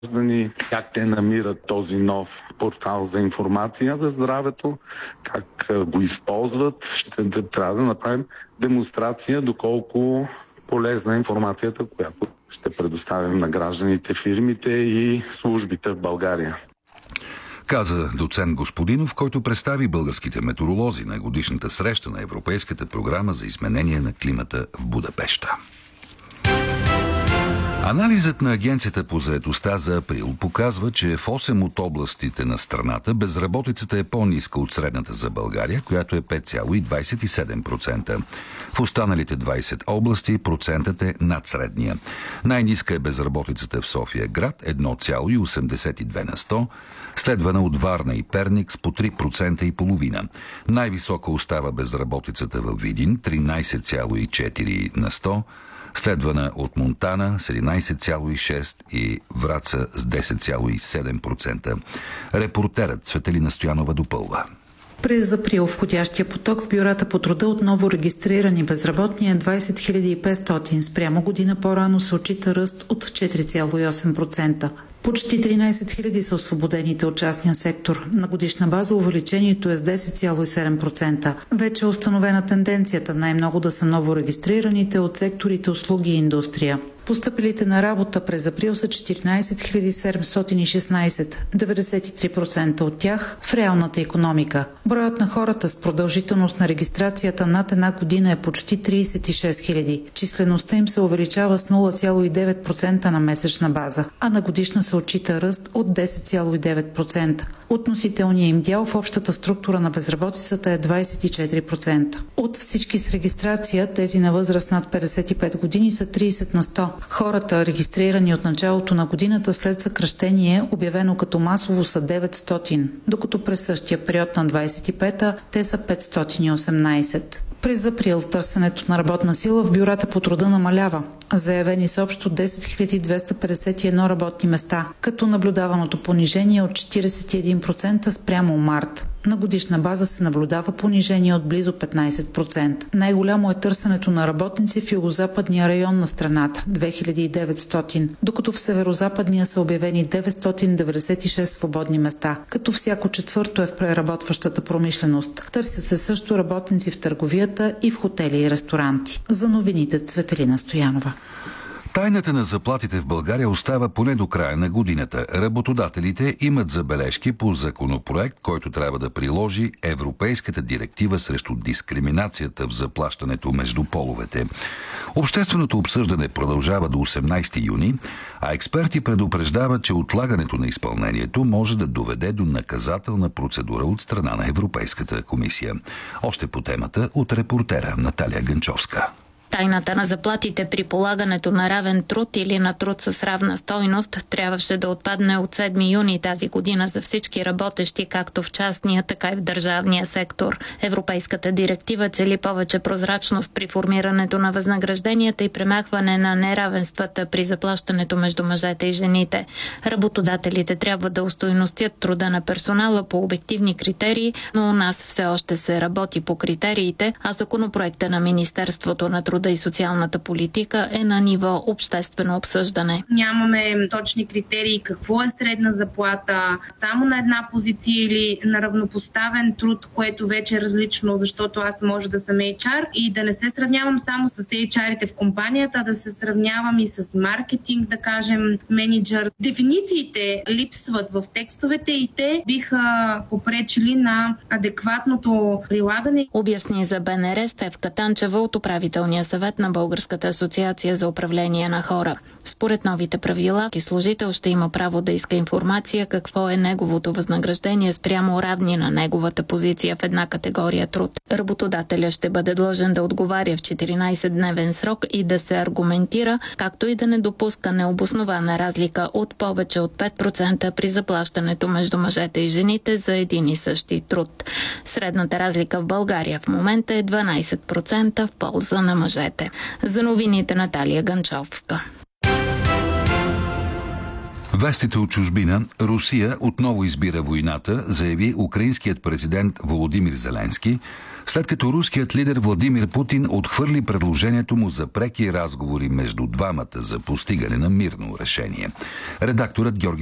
граждани, как те намират този нов портал за информация за здравето, как го използват. Трябва да направим демонстрация доколко полезна е информацията, която ще предоставим на гражданите, фирмите и службите в България. Каза доцент Господинов, който представи българските метеоролози на годишната среща на Европейската програма за изменение на климата в Будапеща. Анализът на Агенцията по заетостта за април показва, че в 8 от областите на страната безработицата е по-ниска от средната за България, която е 5,27%. В останалите 20 области процентът е над средния. Най-ниска е безработицата в София град 1,82%, следвана от Варна и Перник с по 3,5%. Най-висока остава безработицата във Видин 13,4%, следвана от Монтана с 11,6% и Враца с 10,7%. Репортерът Цветелина Стоянова допълва. През април входящия поток в бюрата по труда отново регистрирани безработни е 20 500. Спрямо година по-рано се отчита ръст от 4,8%. Почти 13 000 са освободените от частния сектор. На годишна база увеличението е с 10,7%. Вече е установена тенденцията най-много да са ново регистрираните от секторите услуги и индустрия. Постъпилите на работа през април са 14 716, 93% от тях в реалната икономика. Броят на хората с продължителност на регистрацията над една година е почти 36 000. Числеността им се увеличава с 0,9% на месечна база, а на годишна се отчита ръст от 10,9%. Относителният им дял в общата структура на безработицата е 24%. От всички с регистрация, тези на възраст над 55 години са 30 на 100. Хората, регистрирани от началото на годината след съкращение, обявено като масово, са 900, докато през същия период на 25-та те са 518. През април търсенето на работна сила в бюрата по труда намалява. Заявени са общо 10 251 работни места, като наблюдаваното понижение от 41% спрямо март. На годишна база се наблюдава понижение от близо 15%. Най-голямо е търсенето на работници в югозападния район на страната – 2900, докато в северозападния са обявени 996 свободни места, като всяко четвърто е в преработващата промишленост. Търсят се също работници в търговията и в хотели и ресторанти. За новините Цветелина Стоянова. Тайната на заплатите в България остава поне до края на годината. Работодателите имат забележки по законопроект, който трябва да приложи Европейската директива срещу дискриминацията в заплащането между половете. Общественото обсъждане продължава до 18 юни, а експерти предупреждават, че отлагането на изпълнението може да доведе до наказателна процедура от страна на Европейската комисия. Още по темата от репортера Наталия Гънчовска. Тайната на заплатите при полагането на равен труд или на труд с равна стойност трябваше да отпадне от 7 юни тази година за всички работещи, както в частния, така и в държавния сектор. Европейската директива цели повече прозрачност при формирането на възнагражденията и премахване на неравенствата при заплащането между мъжете и жените. Работодателите трябва да устойностят труда на персонала по обективни критерии, но у нас все още се работи по критериите, а законопроекта на Министерството на труда и социалната политика е на ниво обществено обсъждане. Нямаме точни критерии какво е средна заплата, само на една позиция или на равнопоставен труд, което вече е различно, защото аз може да съм HR и да не се сравнявам само с HR-ите в компанията, а да се сравнявам и с маркетинг, да кажем, менеджер. Дефинициите липсват в текстовете и те биха попречили на адекватното прилагане. Обясни за БНР Стефка Танчева от управителния съвет на Българската асоциация за управление на хора. Според новите правила, служител ще има право да иска информация какво е неговото възнаграждение спрямо равни на неговата позиция в една категория труд. Работодателя ще бъде длъжен да отговаря в 14-дневен срок и да се аргументира, както и да не допуска необоснована разлика от повече от 5% при заплащането между мъжете и жените за един и същи труд. Средната разлика в България в момента е 12% в полза на мъжете. За новините Наталия Гънчовска. вестите от чужбина, Русия отново избира войната, заяви украинският президент Володимир Зеленски, след като руският лидер Владимир Путин отхвърли предложението му за преки разговори между двамата за постигане на мирно решение. Редакторът Георги